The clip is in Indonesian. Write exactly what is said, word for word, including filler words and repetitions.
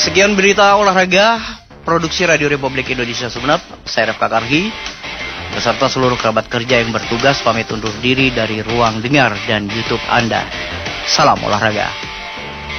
Sekian berita olahraga produksi Radio Republik Indonesia Sumeneb. Saya Refka Karhi beserta seluruh kerabat kerja yang bertugas pamit undur diri dari ruang dengar dan YouTube Anda. Salam olahraga.